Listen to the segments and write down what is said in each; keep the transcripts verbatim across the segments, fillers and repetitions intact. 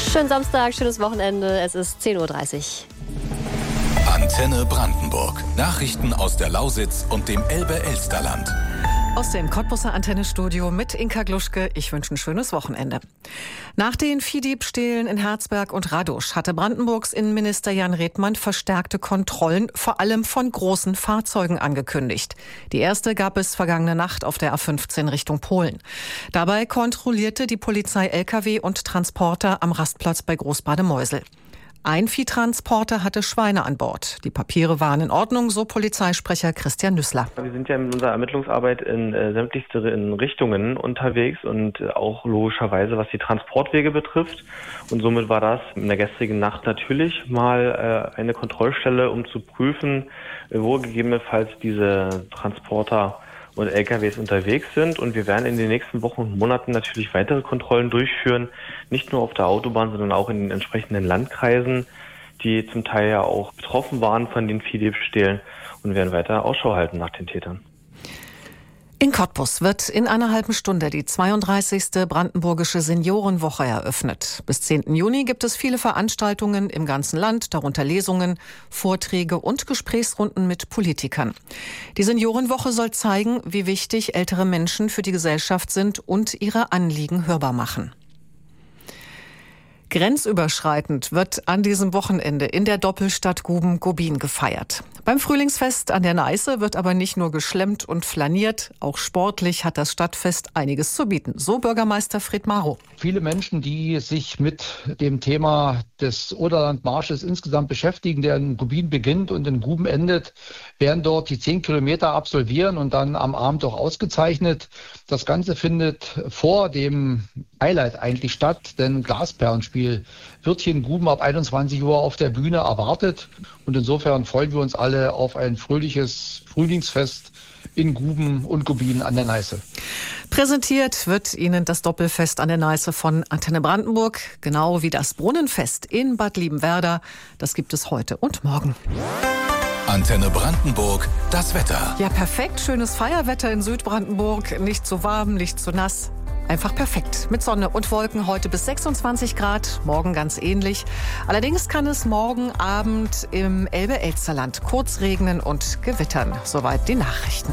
Schönen Samstag, schönes Wochenende. Es ist zehn Uhr dreißig. Antenne Brandenburg. Nachrichten aus der Lausitz und dem Elbe-Elsterland. Aus dem Cottbuser Antennestudio mit Inka Gluschke. Ich wünsche ein schönes Wochenende. Nach den Viehdiebstählen in Herzberg und Radosch hatte Brandenburgs Innenminister Jan Redmann verstärkte Kontrollen, vor allem von großen Fahrzeugen, angekündigt. Die erste gab es vergangene Nacht auf der A fünfzehn Richtung Polen. Dabei kontrollierte die Polizei L K W und Transporter am Rastplatz bei Großbademeusel. Ein Viehtransporter hatte Schweine an Bord. Die Papiere waren in Ordnung, so Polizeisprecher Christian Nüssler. Wir sind ja in unserer Ermittlungsarbeit in äh, sämtlichste Richtungen unterwegs und äh, auch logischerweise, was die Transportwege betrifft. Und somit war das in der gestrigen Nacht natürlich mal äh, eine Kontrollstelle, um zu prüfen, äh, wo gegebenenfalls diese Transporter und L K Ws unterwegs sind. Und wir werden in den nächsten Wochen und Monaten natürlich weitere Kontrollen durchführen, nicht nur auf der Autobahn, sondern auch in den entsprechenden Landkreisen, die zum Teil ja auch betroffen waren von den Viehdiebstählen, und werden weiter Ausschau halten nach den Tätern. In Cottbus wird in einer halben Stunde die zweiunddreißigste Brandenburgische Seniorenwoche eröffnet. Bis zehnten Juni gibt es viele Veranstaltungen im ganzen Land, darunter Lesungen, Vorträge und Gesprächsrunden mit Politikern. Die Seniorenwoche soll zeigen, wie wichtig ältere Menschen für die Gesellschaft sind und ihre Anliegen hörbar machen. Grenzüberschreitend wird an diesem Wochenende in der Doppelstadt Guben-Gubbin gefeiert. Beim Frühlingsfest an der Neiße wird aber nicht nur geschlemmt und flaniert, auch sportlich hat das Stadtfest einiges zu bieten. So Bürgermeister Fred Marow. Viele Menschen, die sich mit dem Thema des Oderlandmarsches insgesamt beschäftigen, der in Gubbin beginnt und in Guben endet, werden dort die zehn Kilometer absolvieren und dann am Abend auch ausgezeichnet. Das Ganze findet vor dem Highlight eigentlich statt, denn Glasperlenspiel wird hier in Guben ab einundzwanzig Uhr auf der Bühne erwartet. Und insofern freuen wir uns alle auf ein fröhliches Frühlingsfest in Guben und Gubbin an der Neiße. Präsentiert wird Ihnen das Doppelfest an der Neiße von Antenne Brandenburg, genau wie das Brunnenfest in Bad Liebenwerda. Das gibt es heute und morgen. Antenne Brandenburg, das Wetter. Ja, perfekt. Schönes Feierwetter in Südbrandenburg. Nicht zu warm, nicht zu nass. Einfach perfekt. Mit Sonne und Wolken heute bis sechsundzwanzig Grad, morgen ganz ähnlich. Allerdings kann es morgen Abend im Elbe-Elsterland kurz regnen und gewittern. Soweit die Nachrichten.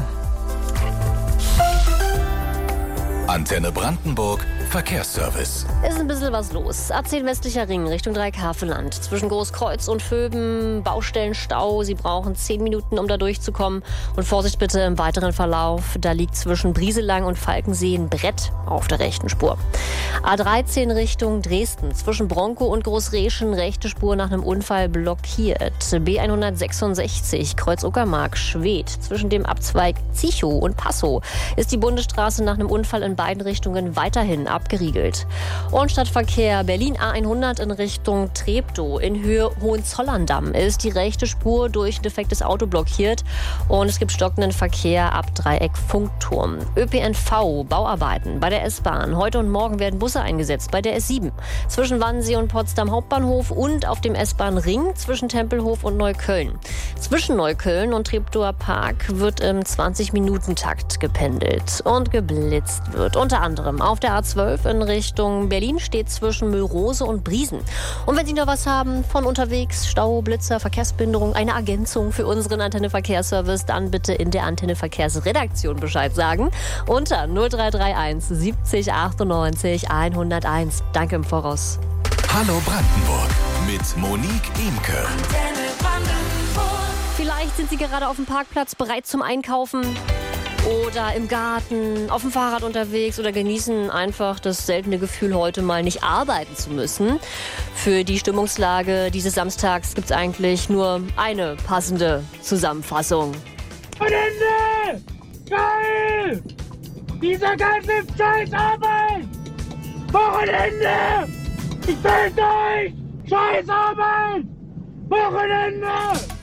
Antenne Brandenburg, Verkehrsservice. Ist ein bisschen was los. A zehn westlicher Ring Richtung Dreighafenland. Zwischen Großkreuz und Vöben, Baustellenstau. Sie brauchen zehn Minuten, um da durchzukommen. Und Vorsicht bitte im weiteren Verlauf. Da liegt zwischen Brieselang und Falkensee ein Brett auf der rechten Spur. A dreizehn Richtung Dresden. Zwischen Bronkow und Großreschen rechte Spur nach einem Unfall blockiert. B hundertsechsundsechzig Kreuz Uckermark Schwedt. Zwischen dem Abzweig Zichow und Passow ist die Bundesstraße nach einem Unfall in beiden Richtungen weiterhin abgeriegelt. Und Stadtverkehr Berlin A hundert in Richtung Treptow. In Höhe Hohenzollern-Damm ist die rechte Spur durch ein defektes Auto blockiert. Und es gibt stockenden Verkehr ab Dreieck Funkturm. Ö P N V, Bauarbeiten bei der S-Bahn. Heute und morgen werden Busse eingesetzt bei der S sieben. Zwischen Wannsee und Potsdam Hauptbahnhof und auf dem S-Bahn-Ring zwischen Tempelhof und Neukölln. Zwischen Neukölln und Treptower Park wird im zwanzig-Minuten-Takt gependelt und geblitzt wird. Unter anderem auf der A zwölf in Richtung Berlin steht zwischen Müllrose und Briesen. Und wenn Sie noch was haben von unterwegs, Stau, Blitzer, Verkehrsbehinderung, eine Ergänzung für unseren Antenne Verkehrsservice, dann bitte in der Antenne Verkehrsredaktion Bescheid sagen. Unter null drei drei eins siebzig achtundneunzig hunderteins. Danke im Voraus. Hallo Brandenburg mit Monique Imke. Vielleicht sind Sie gerade auf dem Parkplatz bereit zum Einkaufen. Oder im Garten, auf dem Fahrrad unterwegs oder genießen einfach das seltene Gefühl, heute mal nicht arbeiten zu müssen. Für die Stimmungslage dieses Samstags gibt es eigentlich nur eine passende Zusammenfassung. Wochenende! Geil! Dieser ganze Scheiß Arbeit! Wochenende! Ich will euch! Scheiß Arbeit! Wochenende!